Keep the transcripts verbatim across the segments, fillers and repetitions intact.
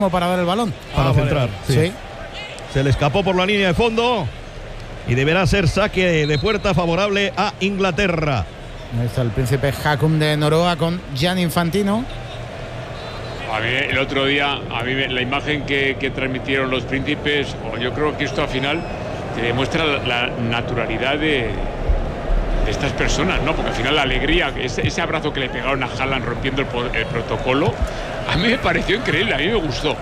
para dar el balón. Para ah, centrar. Vale. Sí. Sí. Se le escapó por la línea de fondo y deberá ser saque de puerta favorable a Inglaterra. Ahí está el príncipe Haakon de Noruega con Gianni Infantino. A mí el otro día, a mí la imagen que, que transmitieron los príncipes, yo creo que esto al final te demuestra la, la naturalidad de, de estas personas, ¿no? Porque al final la alegría, ese, ese abrazo que le pegaron a Haaland rompiendo el, el protocolo, a mí me pareció increíble, a mí me gustó.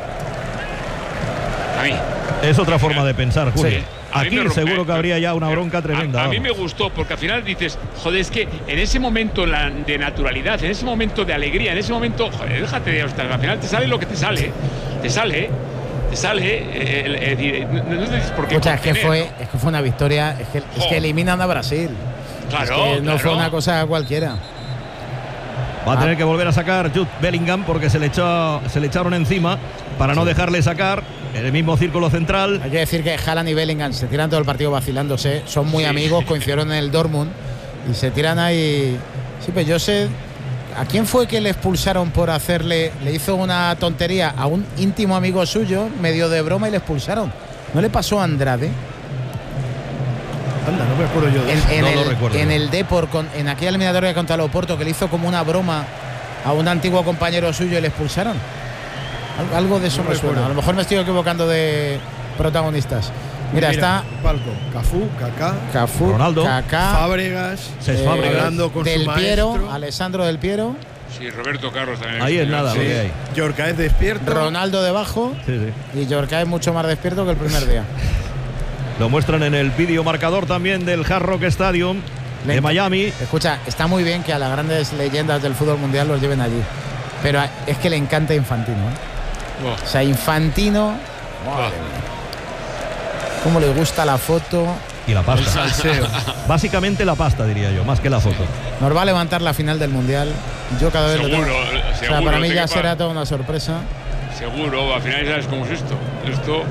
A mí. Es otra forma de pensar, Julio. Sí. Aquí rompe, seguro que habría ya una bronca tremenda. A, a mí me gustó, porque al final dices, joder, es que en ese momento de naturalidad, en ese momento de alegría, en ese momento, joder, déjate de hostia, al final te sale lo que te sale, te sale, te sale. Eh, eh, eh, no, no sé por qué. Escucha, es que, fue, es que fue una victoria, es que, es que eliminan a Brasil. Claro, es que no claro. fue una cosa cualquiera. Va a tener que volver a sacar Jude Bellingham porque se le, echó, se le echaron encima para no sí. dejarle sacar en el mismo círculo central. Hay que decir que Haaland y Bellingham se tiran todo el partido vacilándose, son muy sí. amigos, coincidieron en el Dortmund y se tiran ahí. Sí, pues yo sé a quién fue que le expulsaron por hacerle, le hizo una tontería a un íntimo amigo suyo, medio de broma, y le expulsaron. ¿No le pasó a Andrade? Anda, no me acuerdo yo de en, eso. en, no el, lo recuerdo. en el Depor, con, en aquella eliminatoria contra el Oporto, que le hizo como una broma a un antiguo compañero suyo y le expulsaron. Algo de eso no me suena. A lo mejor me estoy equivocando de protagonistas. Mira, Mira está Palco, Cafú, Kaká, Cafú, Ronaldo, Kaká, Fábregas, eh, hablando con Del su Piero, maestro. Alessandro Del Piero. Sí, Roberto Carlos también. Ahí es nada, sí. lo que hay. Yorka es despierto. Ronaldo debajo. Sí, sí. Y Yorka es mucho más despierto que el primer día. Lo muestran en el vídeo marcador también del Hard Rock Stadium de Le Miami. Escucha, está muy bien que a las grandes leyendas del fútbol mundial los lleven allí. Pero es que le encanta Infantino, ¿eh? Oh. O sea, Infantino. Madre mía. Cómo le gusta la foto. Y la pasta. Básicamente la pasta, diría yo, más que la foto. Nos va a levantar la final del mundial. Yo cada vez seguro, lo tengo. seguro, o sea, para mí ya para... será toda una sorpresa. Seguro, al final sabes cómo es esto. Esto.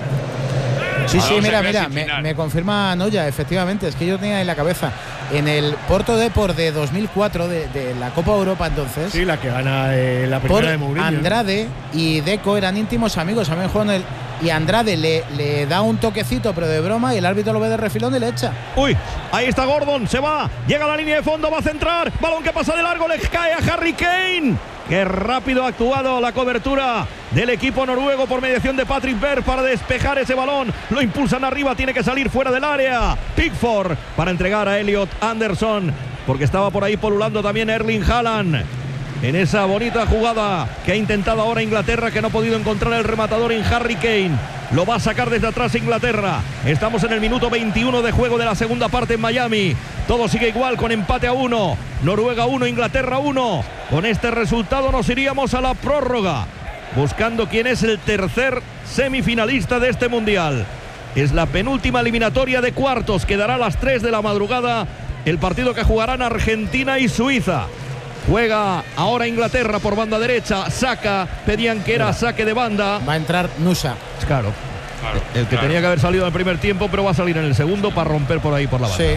Sí, sí, mira, mira, me, me confirma Noya, efectivamente, es que yo tenía en la cabeza en el Porto Depor de dos mil cuatro, de, de la Copa Europa entonces. Sí, la que gana eh, la primera por de Mourinho. Andrade y Deco eran íntimos amigos, también juegan el y Andrade le, le da un toquecito, pero de broma, y el árbitro lo ve de refilón y le echa. Uy, ahí está Gordon, se va, llega a la línea de fondo, va a centrar, balón que pasa de largo, le cae a Harry Kane. Qué rápido ha actuado la cobertura del equipo noruego por mediación de Patrick Berg para despejar ese balón. Lo impulsan arriba, tiene que salir fuera del área. Pickford para entregar a Elliot Anderson, porque estaba por ahí polulando también Erling Haaland. En esa bonita jugada que ha intentado ahora Inglaterra, que no ha podido encontrar el rematador en Harry Kane. Lo va a sacar desde atrás Inglaterra. Estamos en el minuto veintiuno de juego de la segunda parte en Miami. Todo sigue igual con empate a uno. Noruega uno, Inglaterra uno. Con este resultado nos iríamos a la prórroga, buscando quién es el tercer semifinalista de este mundial. Es la penúltima eliminatoria de cuartos. Quedará a las tres de la madrugada el partido que jugarán Argentina y Suiza. Juega ahora Inglaterra por banda derecha. Saca, pedían que era saque de banda. Va a entrar Nusa. Claro, claro el que claro. tenía que haber salido en el primer tiempo, pero va a salir en el segundo para romper por ahí por la banda. Sí.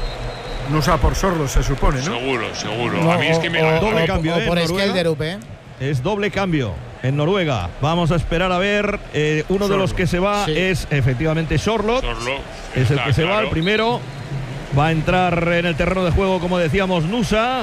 Nusa por Sorlos, se supone, ¿no? Seguro, seguro. No, a mí es que me o, doble o, cambio, o ¿eh? por Noruega. Skelderup, ¿eh? Es doble cambio en Noruega. Vamos a esperar a ver. Eh, uno Sorlo. de los que se va sí. es efectivamente Sorloth. Sorlo, es el está, que se claro. va el primero. Va a entrar en el terreno de juego, como decíamos, Nusa.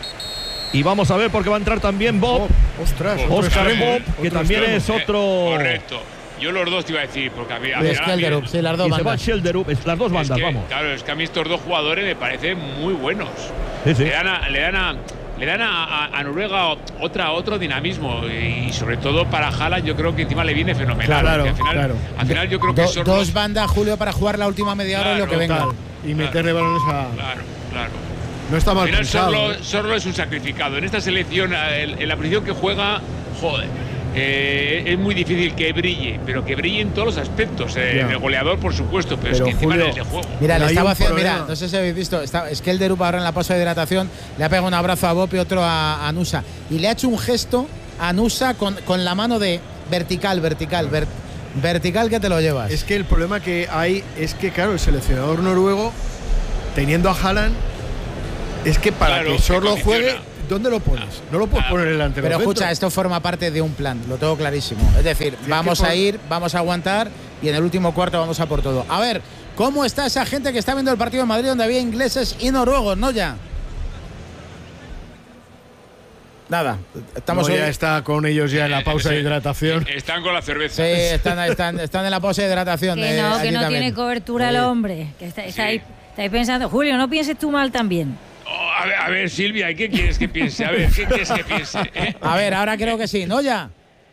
Y vamos a ver porque va a entrar también Bob. Oh, ostras, Oscar extremo, Bob, ¿eh? que Otro también extremo. es otro. Eh, correcto. Yo los dos te iba a decir, porque a mí. A Y mí- Skelderup, sí, las dos Y se va bandas. Skelderup, es las dos es bandas, que, vamos. Claro, es que a mí estos dos jugadores me parecen muy buenos. Sí, sí. Le dan a. Le dan a Le dan a, a, a Noruega otra, otro dinamismo y sobre todo para Haaland yo creo que encima le viene fenomenal. Claro, al final, claro. al final yo creo que Do, Sorloth- dos bandas, Julio, para jugar la última media hora y lo Claro, que venga. Total. Y meterle balones a. Claro, claro. No está Al mal final pensado. Sorlo, ¿eh? Sorlo es un sacrificado. En esta selección, en, en la posición que juega, joder, eh, es muy difícil que brille, pero que brille en todos los aspectos. Eh, Ya. el goleador, por supuesto, pero, Pero, es que encima Julio, en el de juego. Mira, le Hay estaba un haciendo, problema. mira, no sé si habéis visto, está Skelderup ahora en la pausa de hidratación, le ha pegado un abrazo a Bob y otro a, a Nusa. Y le ha hecho un gesto a Nusa con, con la mano de vertical, vertical, ver, vertical que te lo llevas. Es que el problema que hay es que, claro, el seleccionador noruego, teniendo a Haaland, es que para Claro, que se Sorlo condiciona. juegue, ¿dónde lo pones? No lo puedes poner delante. Pero escucha, esto forma parte de un plan, lo tengo clarísimo. Es decir, vamos a ir, vamos a aguantar y en el último cuarto vamos a por todo. A ver, ¿cómo está esa gente que está viendo el partido de Madrid donde había ingleses y noruegos, no ya? Nada, estamos no, hoy... ya está con ellos ya en la pausa de hidratación. Están con la cerveza. Sí, están, están, están en la pausa de hidratación. Que no, eh, que no también. tiene cobertura el hombre. Que está, está, sí. ahí, está ahí pensando. Julio, no pienses tú mal también. Oh, a, ver, a ver, Silvia, ¿qué quieres que piense? A ver, ¿qué quieres que piense? ¿Eh? A ver, ahora creo que sí, ¿no ya?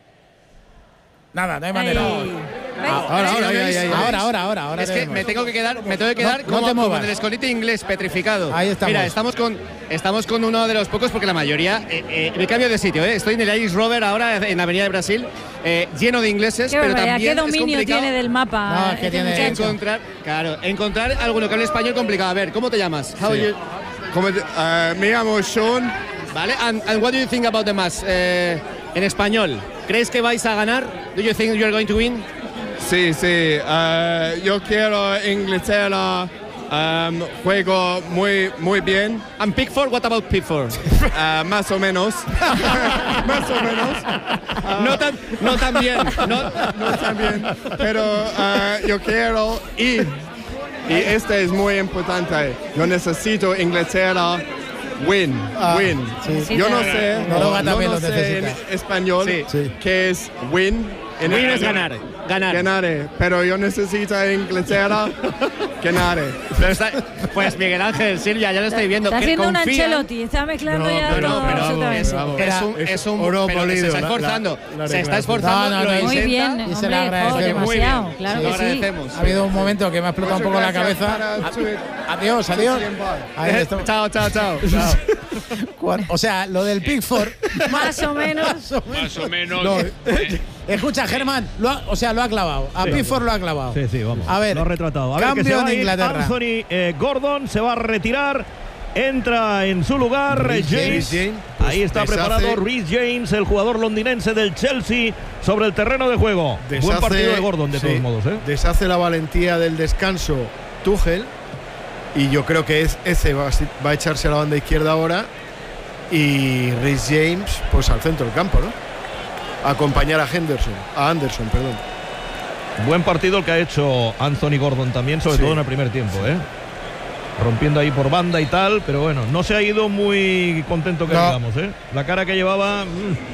Nada, no hay manera. Ahora, ahora, ahora, ahora, ahora, ahora. Es que me tengo que quedar, me tengo que quedar no, como, no te como en el escondite inglés petrificado. Ahí estamos. Mira, estamos con, estamos con uno de los pocos porque la mayoría. Eh, eh, me cambio de sitio, eh. Estoy en el Irish Rover ahora en la Avenida de Brasil, eh, lleno de ingleses, qué pero verdad, también ¿qué dominio es tiene del mapa? No, es que este tiene encontrar, claro, encontrar alguno que hable español complicado. A ver, ¿cómo te llamas? How sí. you? ¿Cómo te, uh, me llamo Sean. Vale, and, and what do you think about the match? Eh, en español, ¿crees que vais a ganar? Do you think you're going to win? Sí, sí. Uh, yo quiero Inglaterra. Um, juego muy, muy bien. And Pickford, what about Pickford? Uh, más o menos. Más o menos. Uh, no, tan, no tan bien. No, no tan bien. Pero uh, yo quiero ir. Y este es muy importante. Yo necesito Inglaterra. Win, ah, win. Sí. Yo no sé, no, no, no, no no sé en español sí. Sí. qué es win. En win es ganar, ganar. Ganar, pero yo necesito Inglaterra ganar. Pero está, pues Miguel Ángel, Silvia, ya lo estoy viendo. Está haciendo un confían. Ancelotti, está mezclando No, ya pero, todo pero, absolutamente. vamos, Es vamos. un, es un oro pero polido, se está la- esforzando. la- la se está declaración. esforzando, No, no, lo no, Muy intenta. bien, y se hombre, le agradece. jo, Muy demasiado, bien. claro Lo que sí. agradecemos. Ha habido un momento que me ha explotado un poco la cabeza. Adiós, adiós. Ahí está. Chao, chao, chao. O sea, lo del Pickford. Más o menos. Más o menos. No, eh, escucha, Germán, lo ha- o sea, lo ha clavado. A Sí. Pickford lo ha clavado. Sí, sí, vamos. A ver, lo ha retratado. A ver, cambio que se va en a ir Inglaterra. Anthony eh, Gordon se va a retirar. Entra en su lugar Reece James. James, pues, Ahí está deshace- preparado Reece James, el jugador londinense del Chelsea, sobre el terreno de juego. Buen Deshace- partido de Gordon, de sí, todos modos. ¿eh? Deshace la valentía del descanso Tuchel. Y yo creo que es, ese va, a- va a echarse a la banda izquierda ahora. Y Reece James, pues al centro del campo, ¿no? A acompañar a Henderson, a Anderson, perdón. Buen partido el que ha hecho Anthony Gordon también, sobre Sí. todo en el primer tiempo. ¿eh? Rompiendo ahí por banda y tal, pero bueno, no se ha ido muy contento que No. digamos. ¿eh? La cara que llevaba...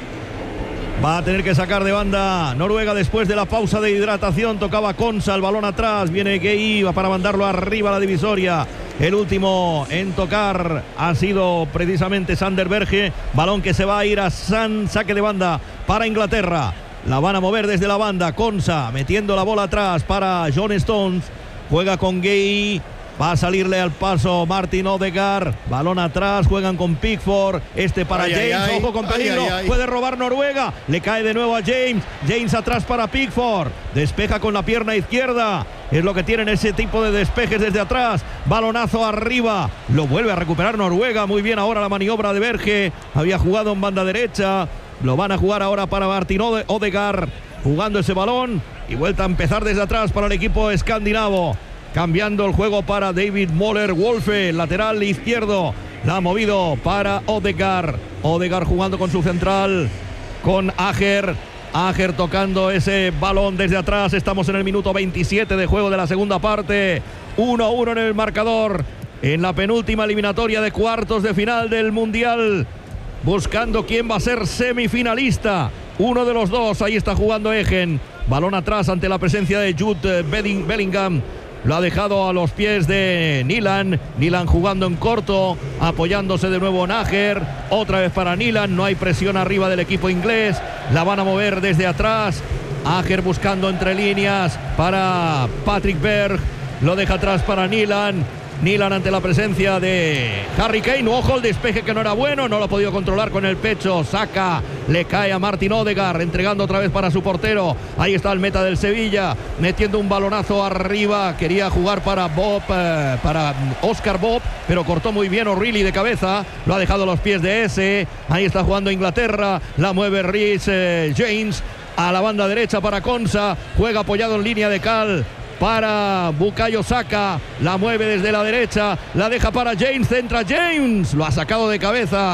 mm, va a tener que sacar de banda Noruega después de la pausa de hidratación. Tocaba Konsa, el balón atrás. Viene Gay, va para mandarlo arriba a la divisoria. El último en tocar ha sido precisamente Sander Berge. Balón que se va a ir a San, saque de banda para Inglaterra. La van a mover desde la banda. Konsa metiendo la bola atrás para John Stones. Juega con Gay. Va a salirle al paso Martin Odegaard. Balón atrás. Juegan con Pickford. Este para Ay, James. ay, ay. Ojo con peligro. Ay, ay, ay. Puede robar Noruega. Le cae de nuevo a James. James atrás para Pickford. Despeja con la pierna izquierda. Es lo que tienen ese tipo de despejes desde atrás. Balonazo arriba. Lo vuelve a recuperar Noruega. Muy bien ahora la maniobra de Berge. Había jugado en banda derecha. Lo van a jugar ahora para Martin Ode- Odegaard. Jugando ese balón. Y vuelta a empezar desde atrás para el equipo escandinavo. Cambiando el juego para David Moller Wolfe, lateral izquierdo. La ha movido para Odegaard. Odegaard jugando con su central, con Ajer. Ajer tocando ese balón desde atrás. Estamos en el minuto veintisiete de juego de la segunda parte. uno a uno en el marcador. En la penúltima eliminatoria de cuartos de final del Mundial. Buscando quién va a ser semifinalista. Uno de los dos. Ahí está jugando Egen. Balón atrás ante la presencia de Jude Bellingham. Lo ha dejado a los pies de Nilan. Nilan jugando en corto, apoyándose de nuevo en Ajer. Otra vez para Nilan. No hay presión arriba del equipo inglés. La van a mover desde atrás. Ajer buscando entre líneas para Patrick Berg. Lo deja atrás para Nilan. Nilan ante la presencia de Harry Kane. Ojo el despeje que no era bueno. No lo ha podido controlar con el pecho. Saca, le cae a Martin Odegaard. Entregando otra vez para su portero. Ahí está el meta del Sevilla. Metiendo un balonazo arriba. Quería jugar para Bob, eh, para Oscar Bob. Pero cortó muy bien O'Reilly de cabeza. Lo ha dejado a los pies de ese. Ahí está jugando Inglaterra. La mueve Reece eh, James. A la banda derecha para Konsa. Juega apoyado en línea de cal para Bukayo Saka, la mueve desde la derecha, la deja para James, centra James, lo ha sacado de cabeza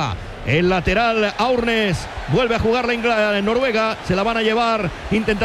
El lateral Aurnes vuelve a jugar la Inglaterra, Noruega. Se la van a llevar intentando.